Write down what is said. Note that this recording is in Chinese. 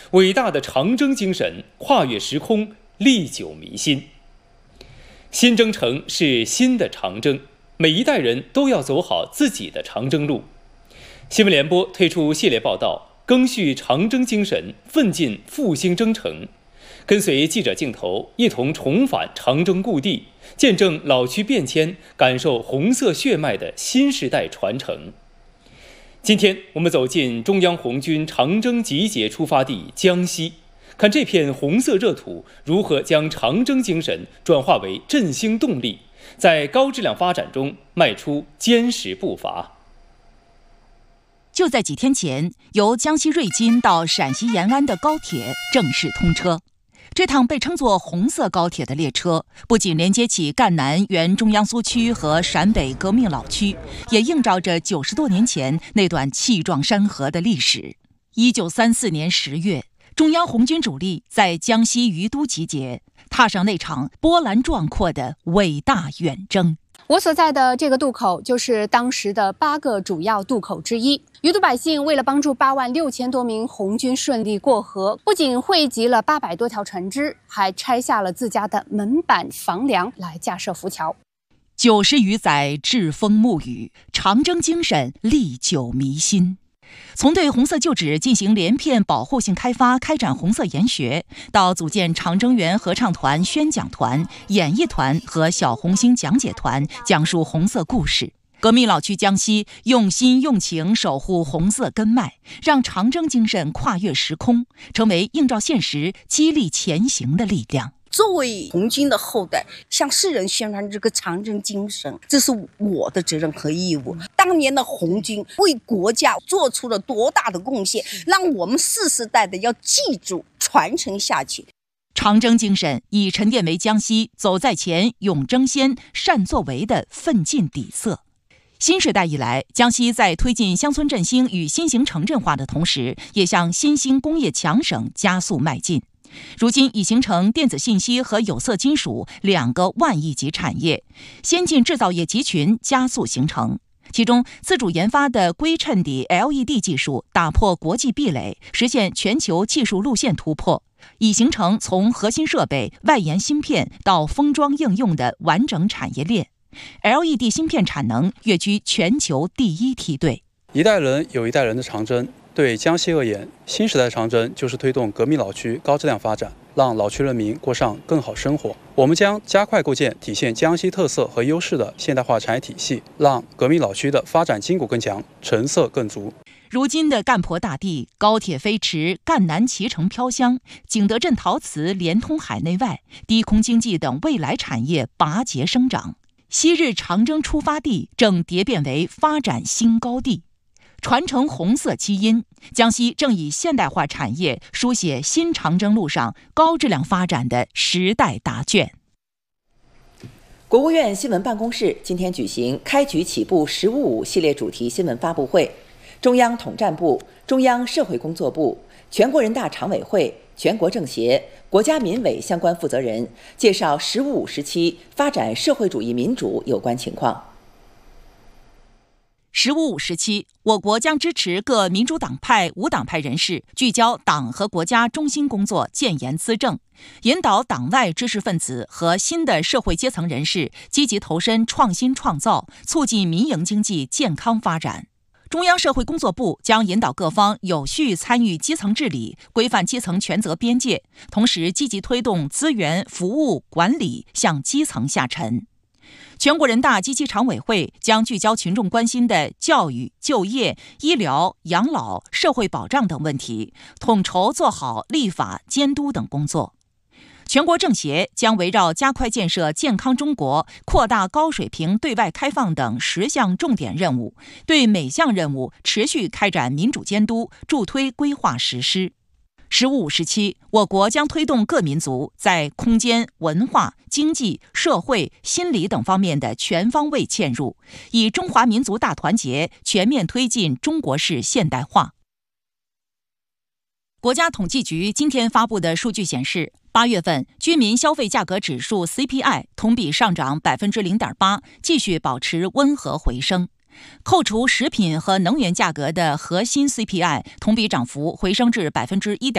伟大的长征精神跨越时空，历久弥新。新征程是新的长征，每一代人都要走好自己的长征路。新闻联播推出系列报道，赓续长征精神，奋进复兴征程，跟随记者镜头，一同重返长征故地，见证老区变迁，感受红色血脉的新时代传承。今天我们走进中央红军长征集结出发地江西，看这片红色热土如何将长征精神转化为振兴动力，在高质量发展中迈出坚实步伐。 就在几天前，由江西瑞金到陕西延安的高铁正式通车。这趟被称作红色高铁的列车，不仅连接起赣南原中央苏区和陕北革命老区，也映照着90多年前那段气壮山河的历史。1934年10月，中央红军主力在江西于都集结，踏上那场波澜壮阔的伟大远征。 我所在的这个渡口就是当时的8个主要渡口之一。于都百姓为了帮助8万6千多名红军顺利过河，不仅汇集了800多条船只，还拆下了自家的门板房梁来架设浮桥。 90余载栉风沐雨，长征精神历久弥新。从对红色旧址进行连片保护性开发，开展红色研学，到组建长征园合唱团、宣讲团、演艺团和小红星讲解团，讲述红色故事。革命老区江西用心用情守护红色根脉，让长征精神跨越时空，成为映照现实、激励前行的力量。 作为红军的后代，向世人宣传这个长征精神，这是我的责任和义务。当年的红军为国家做出了多大的贡献，让我们世世代代要记住，传承下去。 长征精神已沉淀为江西走在前、勇争先、善作为的奋进底色。新时代以来，江西在推进乡村振兴与新型城镇化的同时，也向新兴工业强省加速迈进。如今已形成电子信息和有色金属2个万亿级产业，先进制造业集群加速形成。其中，自主研发的硅衬底 LED 技术打破国际壁垒，实现全球技术路线突破，已形成从核心设备、外延芯片到封装应用的完整产业链。LED 芯片产能跃居全球第1梯队。 一代人有一代人的长征，对江西而言，新时代长征就是推动革命老区高质量发展，让老区人民过上更好生活。我们将加快构建体现江西特色和优势的现代化产业体系，让革命老区的发展筋骨更强，成色更足。 如今的赣婆大地，高铁飞驰，赣南脐橙飘香，景德镇陶瓷连通海内外，低空经济等未来产业拔节生长。昔日长征出发地正蝶变为发展新高地。传承红色基因，江西正以现代化产业书写新长征路上高质量发展的时代答卷。 国务院新闻办公室今天举行开局起步“15.5”系列主题新闻发布会，中央统战部、中央社会工作部、全国人大常委会、全国政协、国家民委相关负责人介绍“15.5”时期发展社会主义民主有关情况。 15.5时期，我国将支持各民主党派、无党派人士聚焦党和国家中心工作，建言资政，引导党外知识分子和新的社会阶层人士积极投身创新创造，促进民营经济健康发展。中央社会工作部将引导各方有序参与基层治理，规范基层权责边界，同时积极推动资源、服务、管理向基层下沉。全国人大及其常委会将聚焦群众关心的教育、就业、医疗、养老、社会保障等问题，统筹做好立法、监督等工作。全国政协将围绕加快建设健康中国、扩大高水平对外开放等10项重点任务，对每项任务持续开展民主监督，助推规划实施。15.5时期，我国将推动各民族在空间、文化、经济、社会、心理等方面的全方位嵌入，以中华民族大团结全面推进中国式现代化。国家统计局今天发布的数据显示，8月份居民消费价格指数 CPI 同比上涨 0.8%， 继续保持温和回升。扣除食品和能源价格的核心 CPI 同比涨幅回升至 1.2%。